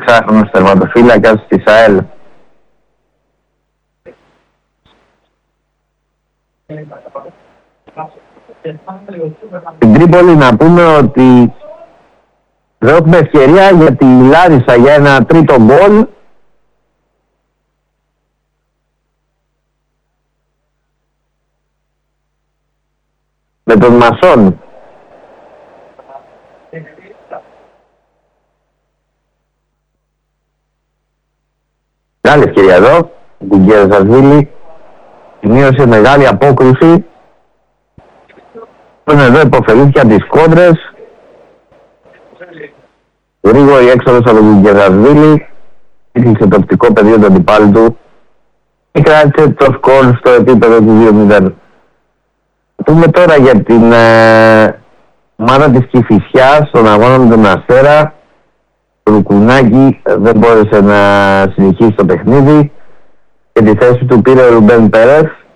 26χρονος τερματοφύλακας της ΑΕΛ. Στην Τρίπολη να πούμε ότι δεν έχουμε ευκαιρία για τη Λάρισα για ένα τρίτο γκολ. Με τον Μασόν. Άλλη ευκαιρία εδώ, την Κερασβίλη, σημείωσε μεγάλη απόκρουση. Εδώ υποφελήθηκε από τις κόντρες. Γρήγορη έξοδος από την Κερασβίλη, έκλεισε το οπτικό πεδίο του αντιπάλου του και κράτησε το σκορ στο επίπεδο του 2-0. Πούμε τώρα για την ομάδα της Κηφισιάς στον αγώνα με τον Αστέρα. Το Λουκουνάκι δεν μπόρεσε να συνεχίσει το παιχνίδι και τη θέση του πήρε ο Ρουμπέν Πέρες.